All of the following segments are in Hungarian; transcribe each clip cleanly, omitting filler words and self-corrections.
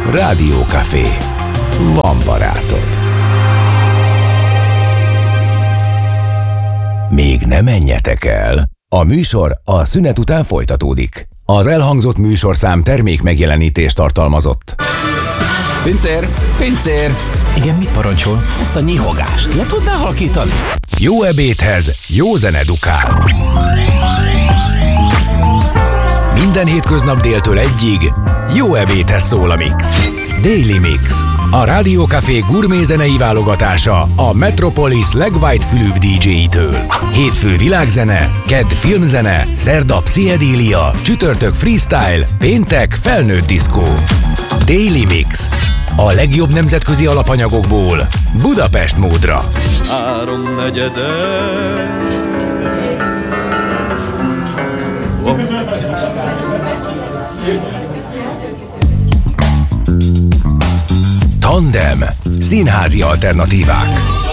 Rádiókafé. Van barátod. Még ne menjetek el. A műsor a szünet után folytatódik. Az elhangzott műsorszám termék megjelenítést tartalmazott. Pincér! Pincér! Igen, mit parancsol? Ezt a nyihogást le tudná halkítani? Jó ebédhez jó zene dukál. Minden hétköznap déltől egyig jó ebédhez szól a Mix. Daily Mix. A Rádiókafé gurmé zenei válogatása a Metropolis legwhite-fülűbb DJ-től. Hétfő világzene, kedd filmzene, szerda pszichedélia, csütörtök freestyle, péntek felnőtt diszkó. Daily Mix. A legjobb nemzetközi alapanyagokból Budapest módra. 3/4. Tandem. Színházi alternatívák.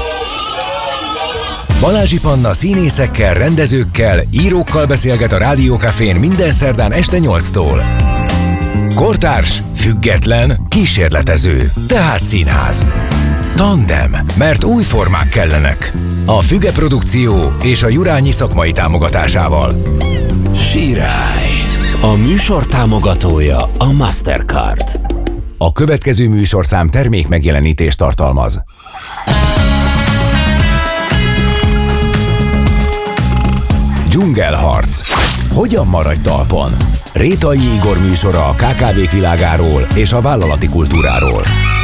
Balázsi Panna színészekkel, rendezőkkel, írókkal beszélget a Rádiókafén minden szerdán este 8-tól. Kortárs, független, kísérletező, tehát színház. Tandem, mert új formák kellenek. A Füge Produkció és a Jurányi szakmai támogatásával. Sirály. A műsor támogatója a Mastercard. A következő műsorszám termék megjelenítést tartalmaz. Dzsungelharc. Hogyan maradj talpon? Rétai Igor műsora a KKV-k világáról és a vállalati kultúráról.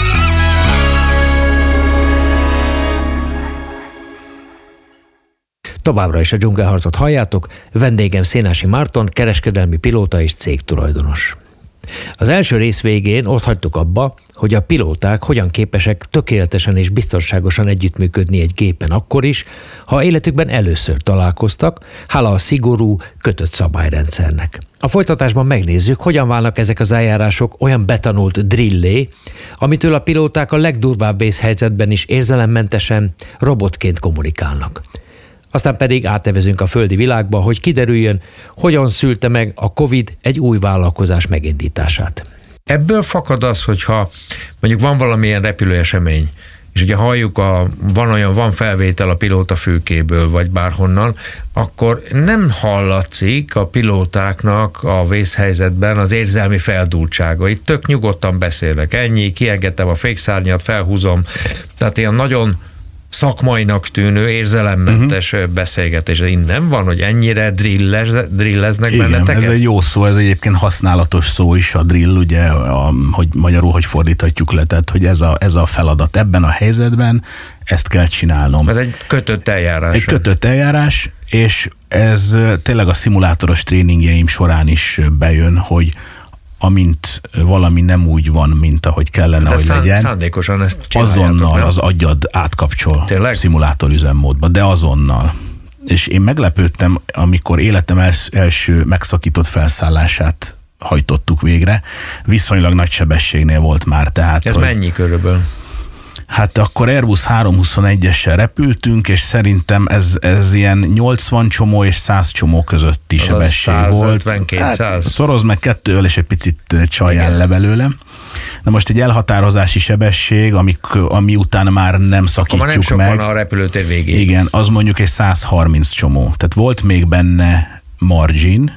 Továbbra is a dzsungelharcot halljátok, vendégem Szénási Márton, kereskedelmi pilóta és cégtulajdonos. Az első rész végén ott hagytuk abba, hogy a pilóták hogyan képesek tökéletesen és biztonságosan együttműködni egy gépen akkor is, ha életükben először találkoztak, hála a szigorú, kötött szabályrendszernek. A folytatásban megnézzük, hogyan válnak ezek az eljárások olyan betanult drillé, amitől a pilóták a legdurvább vészhelyzetben is érzelemmentesen, robotként kommunikálnak. Aztán pedig átnevezünk a földi világba, hogy kiderüljön, hogyan szülte meg a Covid egy új vállalkozás megindítását. Ebből fakad az, hogyha mondjuk van valamilyen repülőesemény, és ugye halljuk, van felvétel a pilóta fülkéből, vagy bárhonnan, akkor nem hallatszik a pilótáknak a vészhelyzetben az érzelmi feldúltsága. Itt tök nyugodtan beszélek, ennyi, kiengedtem a fékszárnyat, felhúzom, tehát ilyen nagyon szakmainak tűnő, érzelemmentes beszélgetés. Innen van, hogy ennyire drilleznek benneteket? Ez egy jó szó, ez egyébként használatos szó is, a drill, ugye, hogy magyarul hogy fordíthatjuk le, tehát hogy ez a feladat ebben a helyzetben, ezt kell csinálnom. Ez egy kötött eljárás. Egy kötött eljárás, és ez tényleg a szimulátoros tréningjeim során is bejön, hogy amint valami nem úgy van, mint ahogy kellene, hogy legyen, szándékosan ezt csináljátok, azonnal nem? Az agyad átkapcsol Tényleg? szimulátor üzemmódba, de azonnal. És én meglepődtem, amikor életem első megszakított felszállását hajtottuk végre, viszonylag nagy sebességnél volt már. Tehát, ez mennyi körülbelül? Hát akkor Airbus 321-essel repültünk, és szerintem ez ilyen 80 csomó és 100 csomó közötti sebesség volt. 150-200. Szorozd meg 2-vel, és egy picit csajjál le belőle. Na most egy elhatározási sebesség, ami után már nem szakítjuk nem sok meg. Van a repülőtér végén. Igen, az mondjuk egy 130 csomó. Tehát volt még benne margin,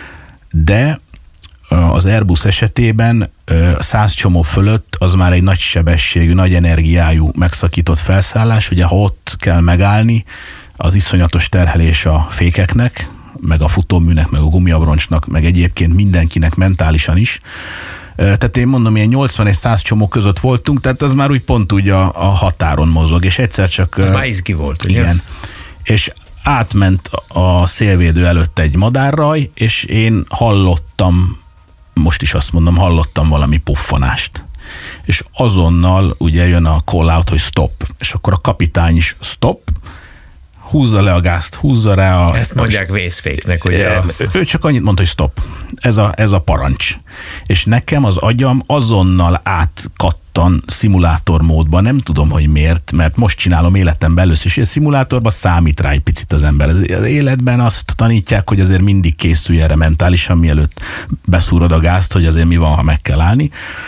de az Airbus esetében 100 csomó fölött az már egy nagy sebességű, nagy energiájú megszakított felszállás. Ugye ha ott kell megállni, az iszonyatos terhelés a fékeknek, meg a futóműnek, meg a gumiabroncsnak, meg egyébként mindenkinek mentálisan is. Tehát én mondom, ilyen 80 és 100 csomó között voltunk, tehát az már úgy pont úgy a határon mozog, és egyszer csak... Ez már izgi volt, ugye? Igen. És átment a szélvédő előtt egy madárraj, és én hallottam, most is azt mondom, hallottam valami puffanást. És azonnal ugye jön a call out, hogy stop. És akkor a kapitány is stop, húzza le a gázt, húzza rá a... Ezt mondják vészféknek, ugye? Ő csak annyit mondta, hogy stop. Ez a parancs. És nekem az agyam azonnal átkattan szimulátormódba, nem tudom, hogy miért, mert most csinálom életemben először is, hogy a szimulátorban számít rá egy picit az ember. Az életben azt tanítják, hogy azért mindig készülj erre mentálisan, mielőtt beszúrod a gázt, hogy azért mi van, ha meg kell állni.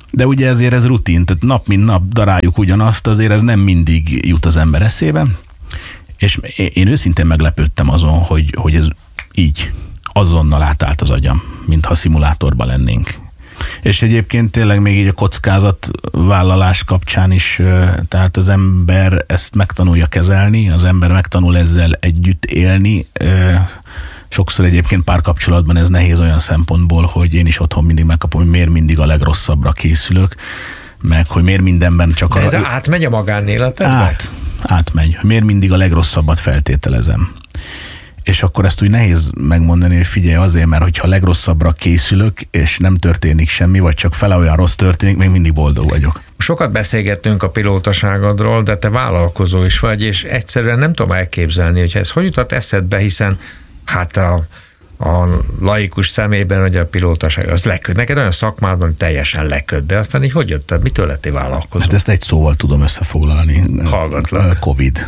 De ugye ezért ez rutin, tehát nap mint nap daráljuk ugyanazt, azért ez nem mindig jut az ember eszébe. És én őszintén meglepődtem azon, hogy ez így azonnal átállt az agyam, mintha szimulátorban lennénk. És egyébként tényleg még így a kockázatvállalás kapcsán is, tehát az ember ezt megtanulja kezelni, az ember megtanul ezzel együtt élni. Sokszor egyébként párkapcsolatban ez nehéz olyan szempontból, hogy én is otthon mindig megkapom, hogy miért mindig a legrosszabbra készülök, meg hogy miért mindenben csak de ez átmegy a magánéletedbe? Átmegy. Miért mindig a legrosszabbat feltételezem. És akkor ezt úgy nehéz megmondani, hogy figyelj azért, mert hogyha a legrosszabbra készülök, és nem történik semmi, vagy csak fele olyan rossz történik, még mindig boldog vagyok. Sokat beszélgettünk a pilótaságodról, de te vállalkozó is vagy, és egyszerűen nem tudom elképzelni, hogy ez hogy jutott eszedbe, hiszen hát a laikus szemében, hogy a pilótaság az leköd. Neked olyan szakmádban teljesen leköd, de aztán így hogy jötted? Mitől lettél vállalkozó? Hát ezt egy szóval tudom összefoglalni. Hallgatlak. Covid.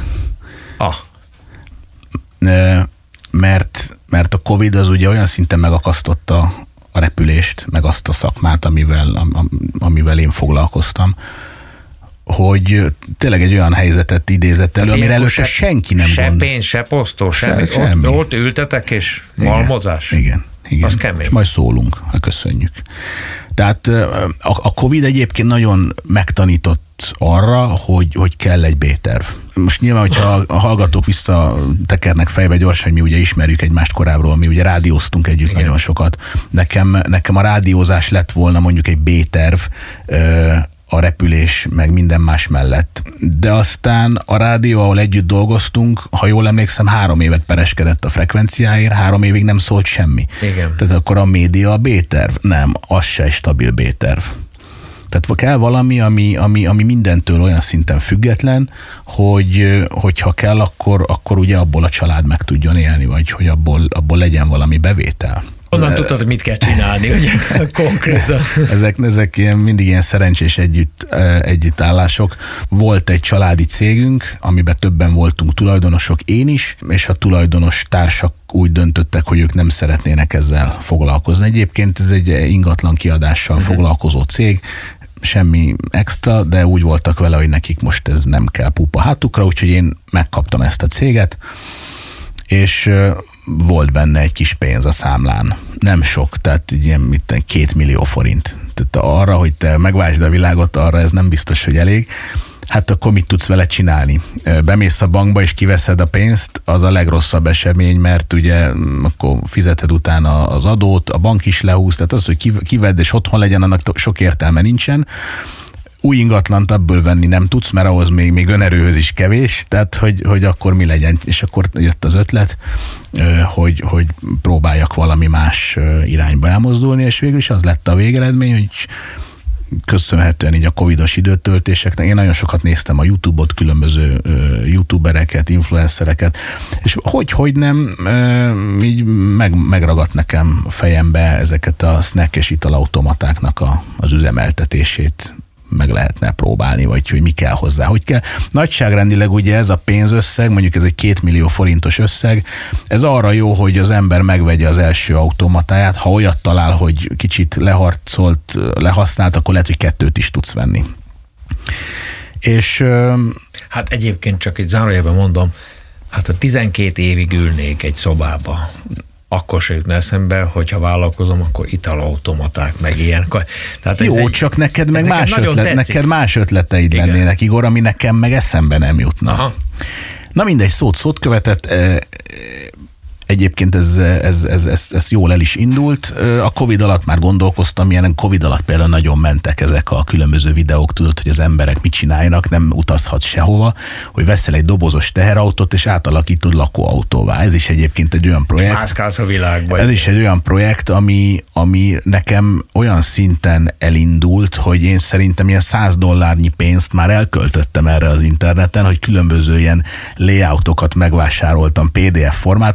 Mert a Covid az ugye olyan szinten megakasztotta a repülést, meg azt a szakmát, amivel én foglalkoztam, hogy tényleg egy olyan helyzetet idézett elő, amire előtte senki nem se gondol. Se pénz, se posztó, semmi. Ott ültetek és malmozás? Igen. Az kemény. És majd szólunk, köszönjük. Tehát a Covid egyébként nagyon megtanított arra, hogy kell egy B-terv. Most nyilván, hogyha a hallgatók visszatekernek fejbe gyorsan, hogy mi ugye ismerjük egymást korábbról, mi ugye rádióztunk együtt nagyon sokat. Nekem a rádiózás lett volna mondjuk egy B-terv, a repülés, meg minden más mellett. De aztán a rádió, ahol együtt dolgoztunk, ha jól emlékszem, 3 évet pereskedett a frekvenciáért, 3 évig nem szólt semmi. Igen. Tehát akkor a média a B-terv? Nem, az se egy stabil B-terv. Tehát kell valami, ami mindentől olyan szinten független, hogyha kell, akkor ugye abból a család meg tudjon élni, vagy hogy abból legyen valami bevétel. Onnan tudtad, hogy mit kell csinálni, ugye konkrétan. Ezek mindig ilyen szerencsés együttállások. Volt egy családi cégünk, amiben többen voltunk tulajdonosok, én is, és a tulajdonos társak úgy döntöttek, hogy ők nem szeretnének ezzel foglalkozni. Egyébként ez egy ingatlan kiadással foglalkozó cég, semmi extra, de úgy voltak vele, hogy nekik most ez nem kell pupa hátukra, úgyhogy én megkaptam ezt a céget, és volt benne egy kis pénz a számlán. Nem sok, tehát ilyen 2 millió forint. Tehát arra, hogy te megváltsd a világot, arra ez nem biztos, hogy elég. Hát akkor mit tudsz vele csinálni? Bemész a bankba és kiveszed a pénzt, az a legrosszabb esemény, mert ugye akkor fizeted utána az adót, a bank is lehúz, tehát az, hogy kivedd és otthon legyen, annak sok értelme nincsen. Új ingatlant abból venni nem tudsz, mert ahhoz még önerőhöz is kevés, tehát hogy akkor mi legyen. És akkor jött az ötlet, hogy próbáljak valami más irányba elmozdulni, és végül is az lett a végeredmény, hogy köszönhetően így a covidos időtöltéseknek, én nagyon sokat néztem a YouTube-ot, különböző youtubereket, influencereket, és hogy nem, így megragadt nekem a fejembe ezeket a snack és italautomatáknak az üzemeltetését meg lehetne próbálni, vagy hogy mi kell hozzá, hogy kell. Nagyságrendileg ugye ez a pénzösszeg, mondjuk ez egy 2 millió forintos összeg, ez arra jó, hogy az ember megvegye az első automatáját, ha olyat talál, hogy kicsit leharcolt, lehasznált, akkor lehet, hogy 2 is tudsz venni. És hát egyébként csak egy zárójelben mondom, hát ha 12 évig ülnék egy szobába, akkor se jutna eszembe, hogyha vállalkozom, akkor italautomaták, meg ilyen. Tehát jó, csak neked meg más ötleteid lennének, Igor, ami nekem meg eszembe nem jutna. Aha. Na mindegy, szót követett. Egyébként ez jól el is indult. A Covid alatt már gondolkoztam, ilyen Covid alatt például nagyon mentek ezek a különböző videók, tudod, hogy az emberek mit csinálnak, nem utazhatsz sehova, hogy veszel egy dobozos teherautót, és átalakítod lakóautóvá. Ez is egyébként egy olyan projekt. Mászkálsz a világban. Ez is egy olyan projekt, ami nekem olyan szinten elindult, hogy én szerintem ilyen $100 pénzt már elköltöttem erre az interneten, hogy különböző ilyen layoutokat megvásároltam PDF formátumban, hogy ha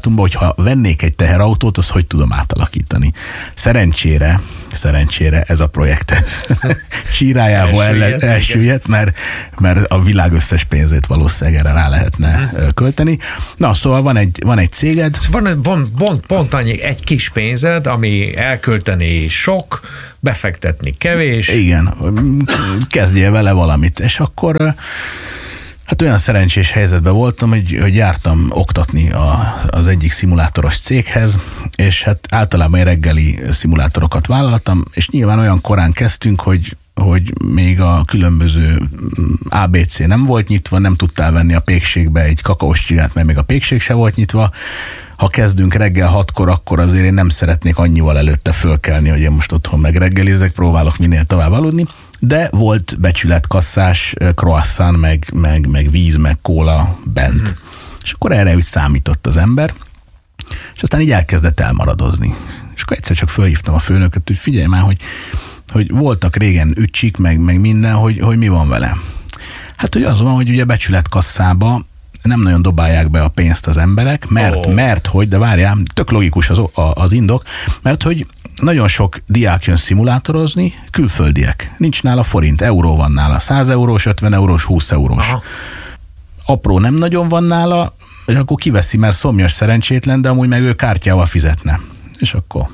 ha vennék egy teherautót, azt hogy tudom átalakítani. Szerencsére ez a projekt sírájából elsüllyedt, mert a világ összes pénzét valószínűleg erre rá lehetne költeni. Na, szóval van egy céged. Van pont annyi egy kis pénzed, ami elkölteni sok, befektetni kevés. Igen, kezdjél vele valamit. És akkor hát olyan szerencsés helyzetben voltam, hogy jártam oktatni az egyik szimulátoros céghez, és hát általában reggeli szimulátorokat vállaltam, és nyilván olyan korán kezdtünk, hogy még a különböző ABC nem volt nyitva, nem tudtál venni a pékségbe egy kakaós csigát, mert még a pékség se volt nyitva. Ha kezdünk reggel 6-kor, akkor azért én nem szeretnék annyival előtte fölkelni, hogy én most otthon megreggelizek, próbálok minél tovább aludni, de volt becsületkasszás, croissant, meg víz, meg kóla bent. És akkor erre úgy számított az ember, és aztán így elkezdett elmaradozni. És akkor egyszer csak fölhívtam a főnököt, hogy figyelj már, hogy voltak régen ücsik, meg minden, hogy mi van vele. Hát, hogy az van, hogy ugye becsületkasszába nem nagyon dobálják be a pénzt az emberek, mert hogy, de várjál, tök logikus az indok, mert hogy nagyon sok diák jön szimulátorozni, külföldiek. Nincs nála forint, euró van nála. 100 eurós, 50 eurós, 20 eurós. Aha. Apró nem nagyon van nála, és akkor kiveszi, mert szomjas szerencsétlen, de amúgy meg ő kártyával fizetne. És akkor...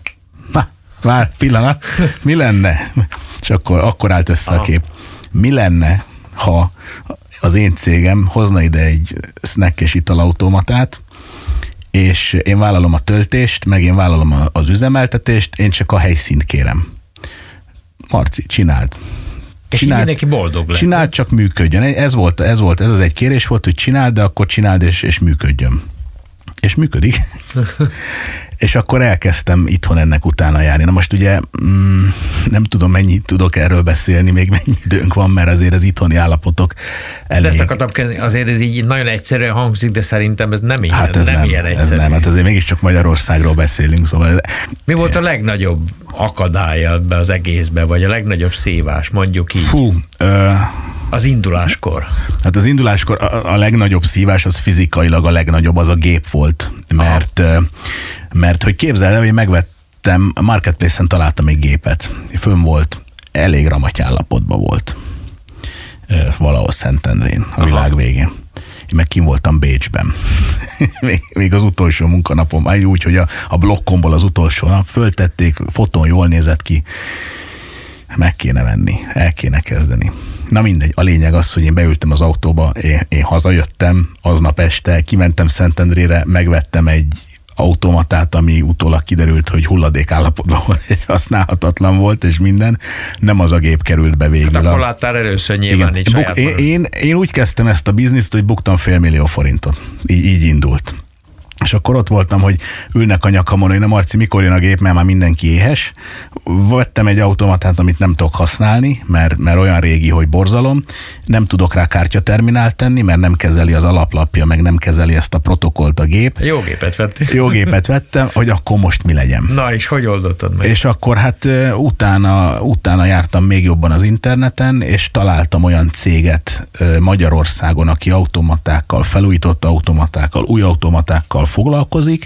Vár, pillanat, mi lenne? És akkor állt össze a kép. Mi lenne, ha az én cégem hozna ide egy snack-es italautomatát, és én vállalom a töltést, meg én vállalom az üzemeltetést, én csak a helyszínt kérem. Marci, csináld. És mindenki boldog lett. Csináld, csak működjön. Ez az egy kérés volt, hogy csináld, de akkor csináld, és működjön. És működik. És akkor elkezdtem itthon ennek utána járni. Na most ugye nem tudom, mennyit tudok erről beszélni, még mennyi időnk van, mert azért az itthoni állapotok elég. De ezt akartam kezdeni, azért ez így nagyon egyszerűen hangzik, de szerintem ez nem ilyen, hát ez nem ilyen egyszerű. Ez nem, hát azért mégiscsak Magyarországról beszélünk, szóval... Mi volt a legnagyobb akadálya ebbe az egészbe, vagy a legnagyobb szívás, mondjuk így? Az induláskor. Hát az induláskor a legnagyobb szívás, az fizikailag a legnagyobb, az a gép volt. Mert hogy képzeld el, hogy megvettem, a Marketplace-en találtam egy gépet. Fönn volt, elég ramaty állapotban volt. Valahol Szentendrén, a világ végén. Én meg kim voltam Bécsben. még az utolsó munkanapom, úgy, hogy a blokkomból az utolsó nap föltették, fotón jól nézett ki. Meg kéne venni, el kéne kezdeni. Na mindegy, a lényeg az, hogy én beültem az autóba, én hazajöttem, aznap este kimentem Szentendrére, megvettem egy automatát, ami utólag kiderült, hogy hulladék állapotban volt, és használhatatlan volt, és minden. Nem az a gép került be végül. Hát akkor láttál először nyilván így én úgy kezdtem ezt a bizniszt, hogy buktam $500 000 forintot. Így indult. És akkor ott voltam, hogy ülnek a nyakamon, hogy na Marci, mikor jön a gép, mert már mindenki éhes. Vettem egy automatát, amit nem tudok használni, mert olyan régi, hogy borzalom. Nem tudok rá kártyaterminált tenni, mert nem kezeli az alaplapja, meg nem kezeli ezt a protokollt a gép. Jó gépet vettél. Jó gépet vettem, hogy akkor most mi legyen. Na és hogy oldottad meg? És akkor hát utána jártam még jobban az interneten, és találtam olyan céget Magyarországon, aki automatákkal, felújított automatákkal, új automatákkal foglalkozik,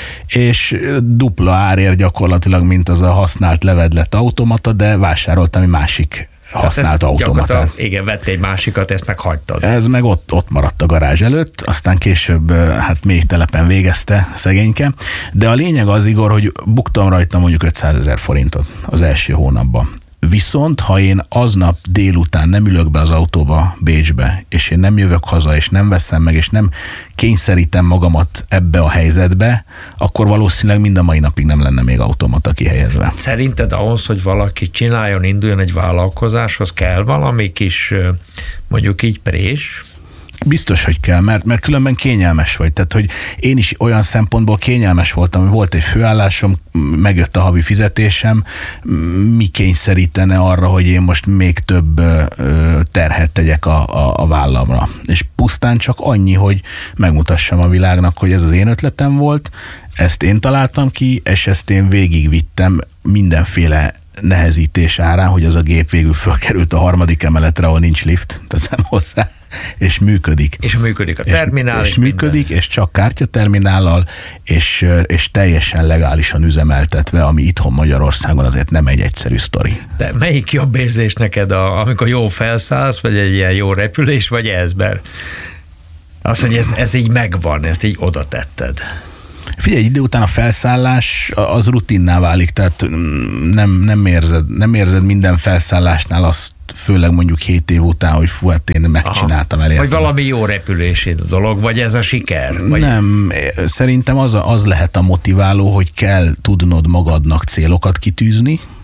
és dupla árért gyakorlatilag, mint az a használt levedlet automata, de vásároltam egy másik használt automatát. Igen, vettél egy másikat, ezt meghagytad. Ez meg ott maradt a garázs előtt, aztán később hát mély telepen végezte szegényke, de a lényeg az, Igor, hogy buktam rajta mondjuk 500 000 forintot az első hónapban. Viszont, ha én aznap délután nem ülök be az autóba Bécsbe, és én nem jövök haza, és nem veszem meg, és nem kényszerítem magamat ebbe a helyzetbe, akkor valószínűleg mind a mai napig nem lenne még automata kihelyezve. Szerinted ahhoz, hogy valaki csináljon, induljon egy vállalkozáshoz, kell valami kis, mondjuk így prés? Biztos, hogy kell, mert különben kényelmes vagy. Tehát, hogy én is olyan szempontból kényelmes voltam, hogy volt egy főállásom, megjött a havi fizetésem, mi kényszerítene arra, hogy én most még több terhet tegyek a vállamra. És pusztán csak annyi, hogy megmutassam a világnak, hogy ez az én ötletem volt, ezt én találtam ki, és ezt én végigvittem mindenféle nehezítés árán, hogy az a gép végül fölkerült a 3. emeletre, ahol nincs lift, teszem hozzá. és működik. És működik a terminál. És működik, és csak kártyaterminállal, és teljesen legálisan üzemeltetve, ami itthon Magyarországon azért nem egy egyszerű sztori. De melyik jobb érzés neked, amikor jó felszállsz, vagy egy ilyen jó repülés, vagy ez, mert az, hogy ez így megvan, ezt így oda tetted. Figyelj, idő után a felszállás az rutinná válik, tehát nem érzed minden felszállásnál azt, főleg mondjuk 7 év után, hogy fú, hát én megcsináltam, elértem. Vagy valami jó repülési dolog, vagy ez a siker? Vagy... Nem, szerintem az lehet a motiváló, hogy kell tudnod magadnak célokat kitűzni,